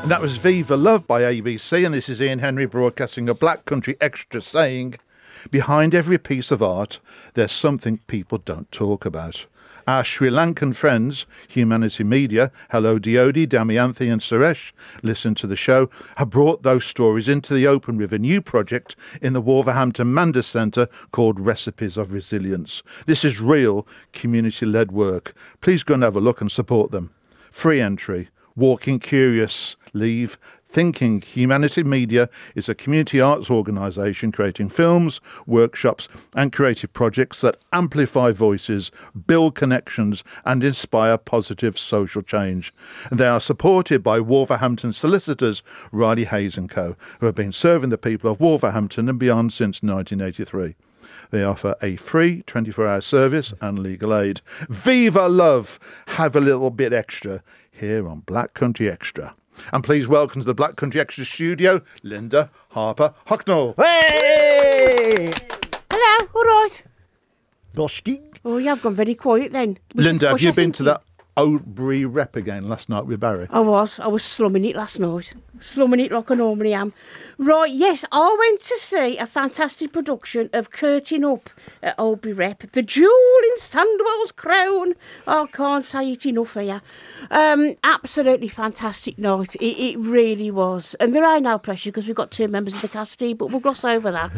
And that was Viva Love by ABC, and this is Ian Henry broadcasting a Black Country Extra saying, behind every piece of art, there's something people don't talk about. Our Sri Lankan friends, Humanity Media, hello Diodi, Damayanthi and Suresh, listen to the show, have brought those stories into the open with a new project in the Wolverhampton Manders Centre called Recipes of Resilience. This is real community-led work. Please go and have a look and support them. Free entry. Walking Curious, Leave, Thinking. Humanity Media is a community arts organisation creating films, workshops and creative projects that amplify voices, build connections and inspire positive social change. And they are supported by Wolverhampton solicitors Riley Hayes & Co, who have been serving the people of Wolverhampton and beyond since 1983. They offer a free 24-hour service and legal aid. Viva Love! Have a little bit extra here on Black Country Extra. And please welcome to the Black Country Extra studio, Linda Harper Hucknall. Hey! Hello, all right. Rusty. Oh, you have gone very quiet then. Linda, have you been to that Oadbury rep again last night with Barry? I was slumming it last night. Slumming it like I normally am. Right, yes, I went to see a fantastic production of Curtain Up at Oadbury Rep. The jewel in Sandwell's crown. I can't say it enough here. Absolutely fantastic night. It really was. And there ain't no pressure because we've got two members of the cast here, but we'll gloss over that.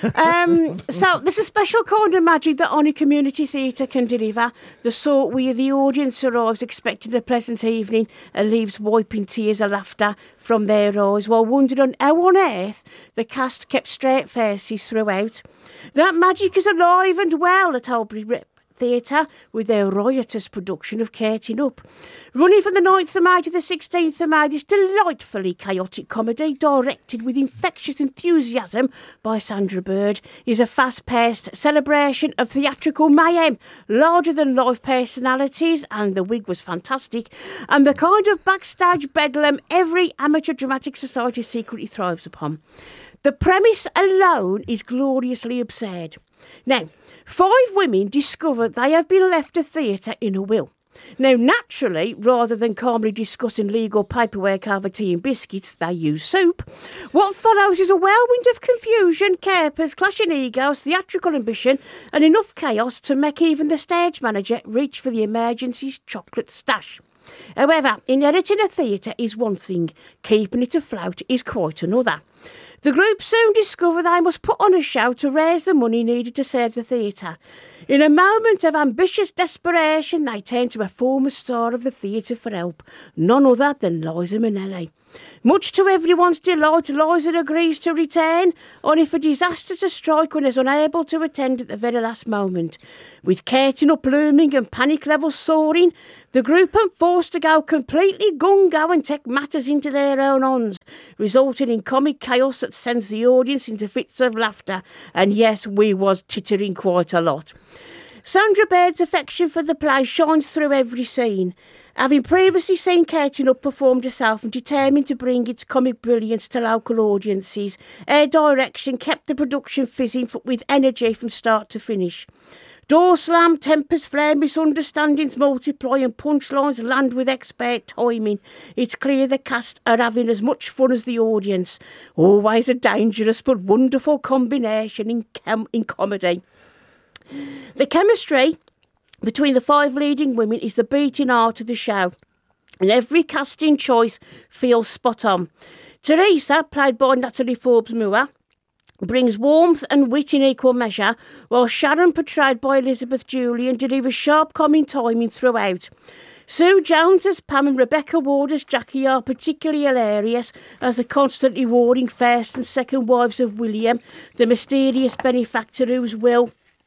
So there's a special kind of magic that only community theatre can deliver. The sort where the audience arrives expecting a pleasant evening and leaves wiping tears of laughter from their eyes while wondering how on earth the cast kept straight faces throughout. That magic is alive and well at Oadbury Rep Theatre with their riotous production of Curtain Up. Running from the 9th of May to the 16th of May, this delightfully chaotic comedy, directed with infectious enthusiasm by Sandra Bird, is a fast-paced celebration of theatrical mayhem, larger-than-life personalities, and the wig was fantastic, and the kind of backstage bedlam every amateur dramatic society secretly thrives upon. The premise alone is gloriously absurd. Now, 5 women discover they have been left a theatre in a will. Now, naturally, rather than calmly discussing legal paperwork over tea and biscuits, they use soup. What follows is a whirlwind of confusion, capers, clashing egos, theatrical ambition, and enough chaos to make even the stage manager reach for the emergency's chocolate stash. However, inheriting a theatre is one thing, keeping it afloat is quite another. The group soon discover they must put on a show to raise the money needed to save the theatre. In a moment of ambitious desperation, they turn to a former star of the theatre for help, none other than Liza Minnelli. Much to everyone's delight, Liza agrees to return, only for disaster to strike when is unable to attend at the very last moment. With Curtain Up looming and panic levels soaring, the group are forced to go completely gung-go and take matters into their own hands, resulting in comic chaos that sends the audience into fits of laughter. And yes, we was tittering quite a lot. Sandra Bird's affection for the play shines through every scene. Having previously seen Curtain Up performed herself and determined to bring its comic brilliance to local audiences, her direction kept the production fizzing with energy from start to finish. Door slam, tempers flare, misunderstandings multiply and punchlines land with expert timing. It's clear the cast are having as much fun as the audience. Always a dangerous but wonderful combination in comedy. The chemistry between the 5 leading women is the beating heart of the show, and every casting choice feels spot on. Teresa, played by Natalie Forbes-Moore, brings warmth and wit in equal measure, while Sharon, portrayed by Elizabeth Julian, delivers sharp comic timing throughout. Sue Jones as Pam and Rebecca Ward as Jackie are particularly hilarious as the constantly warring first and second wives of William, the mysterious benefactor whose will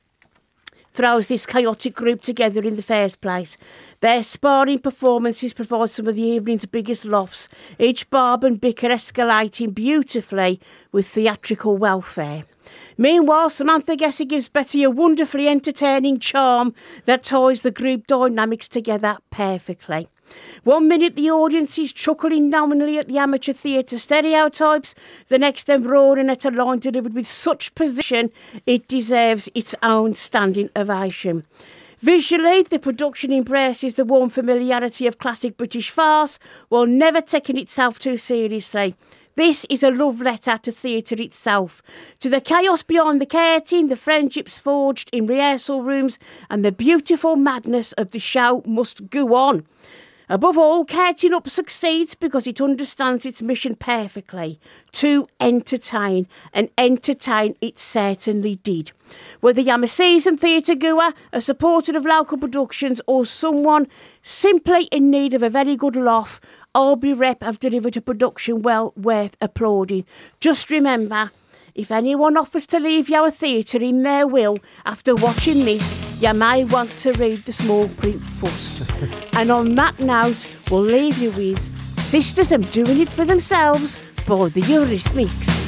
throws this chaotic group together in the first place. Their sparring performances provide some of the evening's biggest laughs, each barb and bicker escalating beautifully with theatrical welfare. Meanwhile, Samantha Gessie gives Betty a wonderfully entertaining charm that ties the group dynamics together perfectly. 1 minute the audience is chuckling nominally at the amateur theatre stereotypes, the next them roaring at a line delivered with such precision it deserves its own standing ovation. Visually, the production embraces the warm familiarity of classic British farce while never taking itself too seriously. This is a love letter to theatre itself, to the chaos behind the curtain, the friendships forged in rehearsal rooms, and the beautiful madness of the show must go on. Above all, Curtain Up succeeds because it understands its mission perfectly, to entertain, and entertain it certainly did. Whether you're a seasoned theatre goer, a supporter of local productions, or someone simply in need of a very good laugh, Albury Rep have delivered a production well worth applauding. Just remember, if anyone offers to leave you a theatre in their will after watching this, you may want to read the small print first. And on that note, we'll leave you with Sisters Are Doing It For Themselves by the Eurythmics.